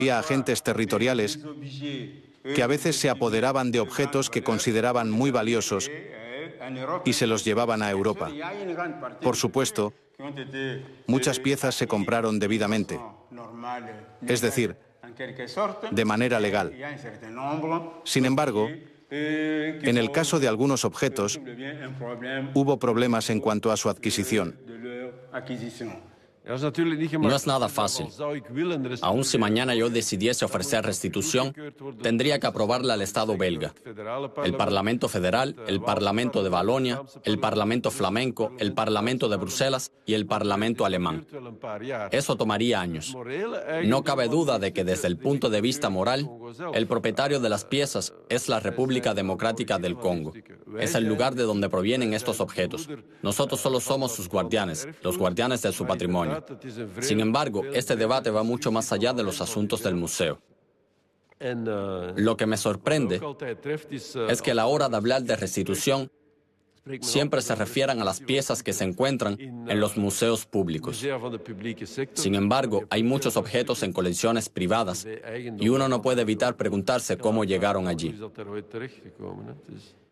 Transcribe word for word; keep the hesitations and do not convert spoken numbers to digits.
Había agentes territoriales que a veces se apoderaban de objetos que consideraban muy valiosos y se los llevaban a Europa. Por supuesto, muchas piezas se compraron debidamente, es decir, de manera legal. Sin embargo, en el caso de algunos objetos, hubo problemas en cuanto a su adquisición. No es nada fácil. Aun si mañana yo decidiese ofrecer restitución, tendría que aprobarla el Estado belga, el Parlamento Federal, el Parlamento de Valonia, el Parlamento Flamenco, el Parlamento de Bruselas y el Parlamento Alemán. Eso tomaría años. No cabe duda de que desde el punto de vista moral, el propietario de las piezas es la República Democrática del Congo. Es el lugar de donde provienen estos objetos. Nosotros solo somos sus guardianes, los guardianes de su patrimonio. Sin embargo, este debate va mucho más allá de los asuntos del museo. Lo que me sorprende es que a la hora de hablar de restitución, siempre se refieran a las piezas que se encuentran en los museos públicos. Sin embargo, hay muchos objetos en colecciones privadas y uno no puede evitar preguntarse cómo llegaron allí.